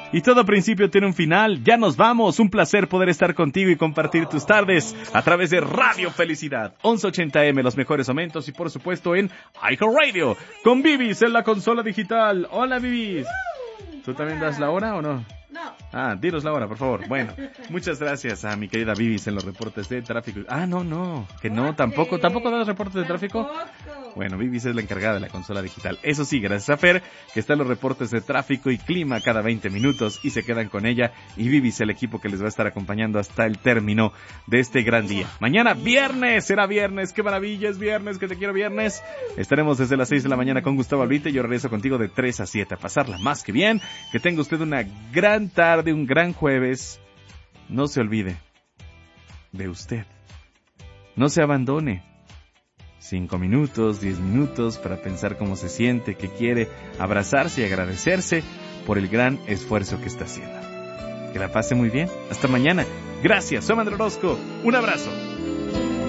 Y todo principio tiene un final. Ya nos vamos. Un placer poder estar contigo y compartir tus tardes a través de Radio Felicidad 1180M, los mejores momentos, y por supuesto en iHeartRadio con Bibis en la consola digital. Hola, Bibis. ¿Tú también das la hora o no? No. Dinos la hora, por favor. Bueno, muchas gracias a mi querida Bibis en los reportes de tráfico. Que no, tampoco da los reportes de tráfico. Bueno, Bibis es la encargada de la consola digital. Eso sí, gracias a Fer, que está en los reportes de tráfico y clima cada 20 minutos y se quedan con ella. Y Bibis, el equipo que les va a estar acompañando hasta el término de este gran día. Mañana, viernes, será viernes. ¡Qué maravilla! Es viernes, que te quiero viernes. Estaremos desde las 6 de la mañana con Gustavo Albite y yo regreso contigo de 3 a 7 a pasarla más que bien. Que tenga usted una gran tarde, un gran jueves. No se olvide de usted. No se abandone. 5 minutos, 10 minutos para pensar cómo se siente, qué quiere, abrazarse y agradecerse por el gran esfuerzo que está haciendo. Que la pase muy bien. Hasta mañana. Gracias. Soy André Orozco. Un abrazo.